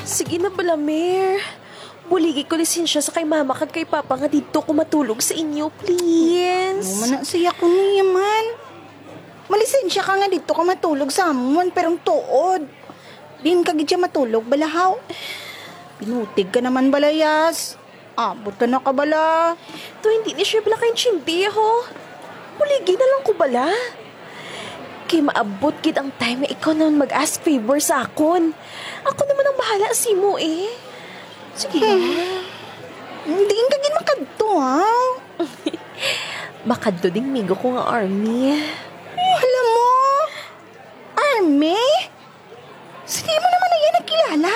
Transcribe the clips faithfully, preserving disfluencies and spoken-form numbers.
Sige na Balamir. Buligi ko lisensya sa kay mama kag kay papa nga dito ko matulog sa inyo, please. Ano man siya ko niya man. Malisensya ka nga dito ka matulog sa amon, pero tuod. Din ka gidya matulog, balahaw. Pinutig ka naman, balayas. Abot ka na ka, bala. To hindi ni siya bala kayong chindi, ho. Buligi na lang ko bala. Kay maabot gid ang time nga ikaw naman mag-ask favor sa akon. Ako naman ang bahala si mo, eh. Sige. Hmm. Hindi ka gid makadto, ha? Baka do ding migo ko nga army. Alam mo? Army? Sige mo naman na yan nakilala.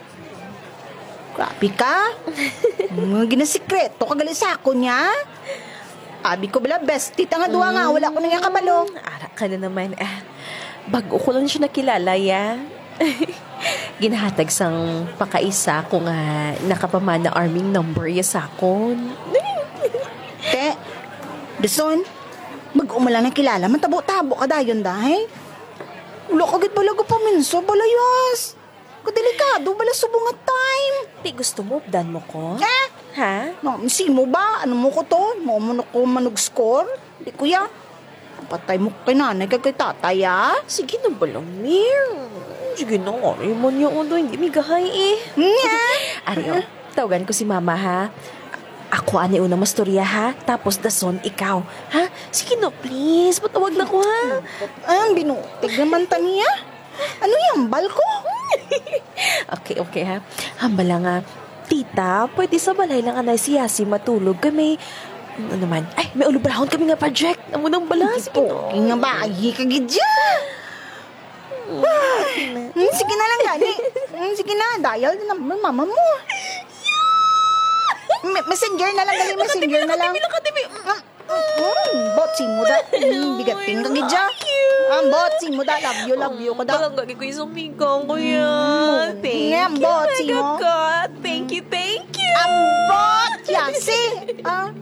Grabe ka. Mga ginasikreto kagali sa ako niya. Abi ko bala bestie tanga duwa nga. Wala ko na nga kabalo. Ara ka na naman. Eh, bago ko lang siya nakilala, ya. Ginahatag sang pakaisa ko nga nakapamana arming number ya sakon. Te, Deson, mag-umala na kilala. Matabo-tabo ka dayon dahi. Wala kagit balaga paminso, balayas. Kadelikado, bala subong at time. Di gusto mo, updan mo ko? Eh? Ha? No, si mo ba? Ano mo ko to? Mo mo ko manug-score? Di kuya. Patay mo kay nanay kay kay tatay, ah. Sige na, Balamir. Sige na, ari mo niyo ulo. Hindi migahay eh. Nga. Ari, tawagan ko si mama, ha? Ako ani una mastorya, ha? Tapos dason, ikaw. Ha? Sige na, please. Patawag na ko, ha? Ang binutig naman taniya. Ano yung bal ko? Okay, okay, ha? Hambala nga. Tita, pwede sa balay lang anay si Yasi matulog kami. Ano naman? Ay, may ulubrahon kami nga project. Amo nang bala. Sige na. Nga bayi ka gidya. Hmm, sige na lang gani. Hmm, sige na, dial din naman mama mo. Me- messenger na lang, gali messenger na lang. Hmm, botsi mo da. Hmm, bigating ka gidya. Ang botsi mo da, love you, love you ko da. Parang gagi ko yung sumigaw ko yan. Mm. Thank Nga, you, botsi my mo. God. Thank you, thank you. Ang bot, yasi. Ah,